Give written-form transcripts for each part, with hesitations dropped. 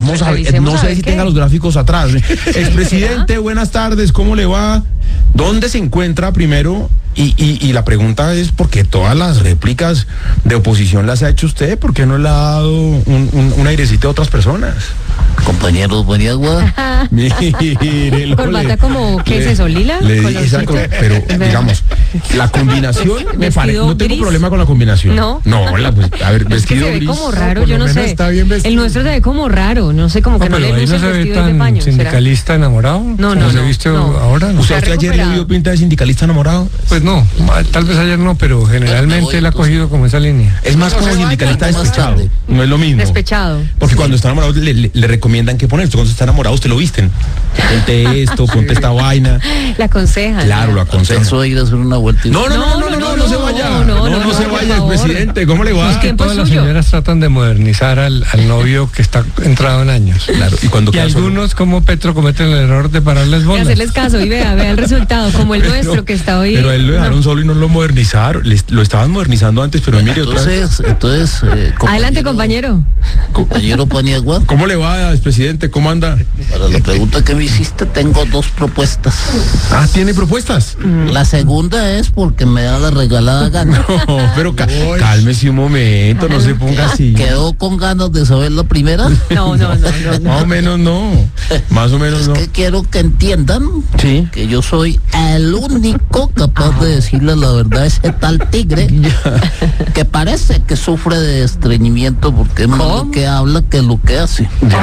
vamos a ver, no sé si tenga los gráficos atrás. Expresidente, buenas tardes, ¿cómo le va? ¿Dónde se encuentra primero? Y la pregunta es, ¿por qué todas las réplicas de oposición las ha hecho usted? ¿Por qué no le ha dado un airecito a otras personas? Compañeros, Boniagua. Mire, corbata como, ¿qué es eso? ¿Lila? Pero digamos, la combinación me parece, no tengo problema con la combinación. No, pues, a ver, vestido se ve gris. como raro, yo no sé. Está bien vestido. El nuestro se ve como raro, no sé, como que no le luce el vestido de paño. ¿Sindicalista enamorado? No. ¿Se viste ahora? ¿Usted ayer le vio pinta de sindicalista enamorado? Pues no, tal vez ayer no, pero generalmente él ha cogido como esa línea. Es más como sindicalista despechado, no es lo mismo. Despechado. Porque cuando está enamorado le recomiendan qué poner. Cuando está enamorado usted lo visten. Ponte esto, ponte esta vaina. La aconsejan. Claro, lo aconsejan. ¿Alcanzó a ir a hacer una vuelta? No se vaya. No se vaya, presidente. ¿Cómo le va? Es que todas las señoras tratan de modernizar al novio que está entrado en años. Claro. Y algunos, como Petro, cometen el error de pararles bolas. De hacerles caso y vea el resultado, como el nuestro que está hoy. Pero a él lo dejaron solo y no lo modernizaron. Lo estaban modernizando antes, pero mire otra vez. Entonces, adelante, compañero. Compañero Paniagua. ¿Cómo le va, expresidente? ¿Cómo anda? Para la pregunta que me hiciste, tengo 2 propuestas. Ah, ¿tiene propuestas? La segunda es porque me da la regalada gana. No, pero cálmese un momento, no se ponga así. ¿Quedó con ganas de saber la primera? No. Más o menos no. Más o menos no. Es que quiero que entiendan que yo soy el único capaz de decirle la verdad a ese tal tigre que parece que sufre de estreñimiento porque es más lo que habla que lo que hace.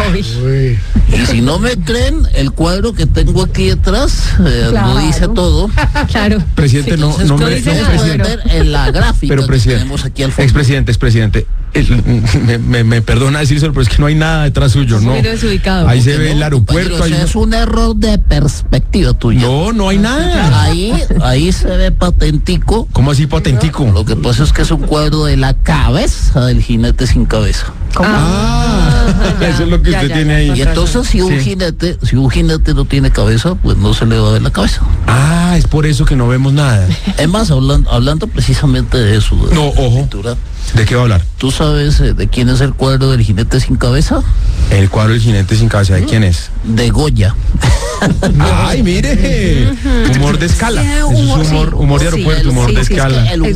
Y si no me creen, el cuadro que tengo aquí detrás lo dice todo. Claro. Presidente, no me ver en la gráfica pero que tenemos aquí al fondo. Expresidente, me perdona decírselo, pero es que no hay nada detrás suyo, ¿no? Ahí se ve el aeropuerto. Es un error de perspectiva tuya. No hay nada. Ahí se ve patentico. ¿Cómo así patentico? Lo que pasa es que es un cuadro de la cabeza del jinete sin cabeza. Eso es lo que usted tiene ahí. Y entonces si un jinete no tiene cabeza, pues no se le va a ver la cabeza. Es por eso que no vemos nada. Es más, hablando precisamente de eso. Ojo. Pintura, ¿De qué va a hablar? ¿Tú sabes de quién es el cuadro del jinete sin cabeza? El cuadro del jinete sin cabeza, ¿de quién es? De Goya. Ay, mire, humor de escala. Eso es humor de aeropuerto, humor de escala. El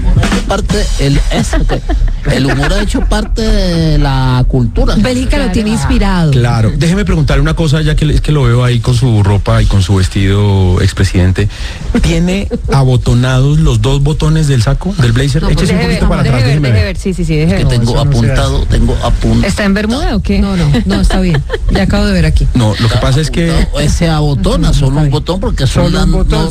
humor ha hecho parte de la cultura. Bélgica lo tiene inspirado. Claro. Déjeme preguntarle una cosa, ya que es que lo veo ahí con su ropa y con su vestido, expresidente. ¿Tiene abotonados los 2 botones del saco, del blazer? Échese un poquito para atrás, déjeme ver. Sí, que tengo apuntado. ¿Está en bermuda o qué? No, está bien. Ya acabo de ver aquí. No, lo que pasa es que se abotona solo un botón porque son las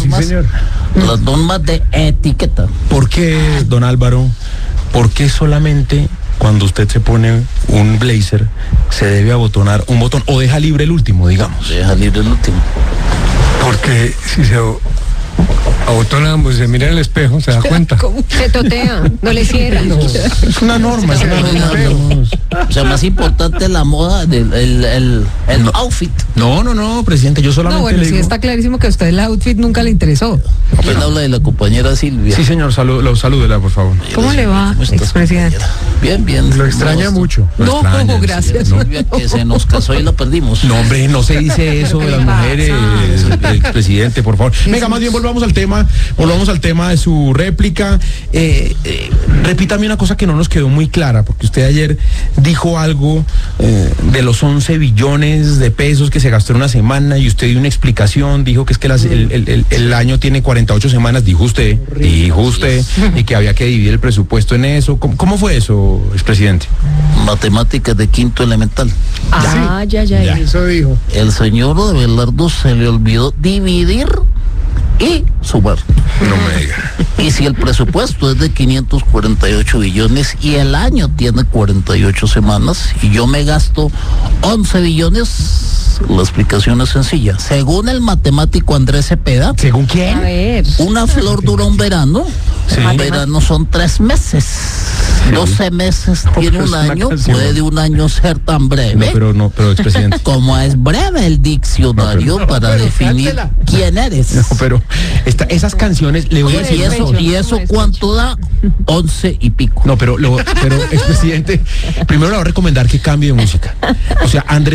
normas de etiqueta. ¿Por qué, don Álvaro? ¿Por qué solamente cuando usted se pone un blazer se debe abotonar un botón o deja libre el último, digamos? Deja libre el último. Porque si se abotona ambos, se mira en el espejo, se da cuenta. Se totea, no le cierra. Es una norma. O sea, más importante la moda, el outfit. No, presidente, yo solamente bueno, le digo... sí está clarísimo que a usted el outfit nunca le interesó. ¿Quién habla de la compañera Silvia? Sí, señor, salúdela, por favor. ¿Cómo le va, expresidente? Bien. Lo extraña mucho. Gracias. Silvia, que se nos casó y la perdimos. No, hombre, no se dice eso de las mujeres, presidente, por favor. Venga, más bien volvamos al tema de su réplica. Repítame una cosa que no nos quedó muy clara, porque usted ayer dijo algo de los 11 billones de pesos que se gastó en una semana y usted dio una explicación, dijo que es que el año tiene 48 semanas, dijo usted, y que había que dividir el presupuesto en eso. ¿Cómo fue eso, expresidente? Matemáticas de quinto elemental. Ya. Eso dijo. El señor Abelardo se le olvidó dividir y sumar. No me diga. Y si el presupuesto es de 548 billones y el año tiene 48 semanas y yo me gasto 11 billones, la explicación es sencilla. Según el matemático Andrés Cepeda. ¿Según quién? A ver. Una flor dura un verano. Sí. Un verano son 3 meses. 12 meses tiene un año. Puede un año ser tan breve. No, pero expresidente. Como es breve el diccionario para definir quién eres. No, pero esas canciones, le voy a decir. ¿Y eso cuánto da? 11 y pico. No, pero expresidente, primero le voy a recomendar que cambie de música. O sea, Andrés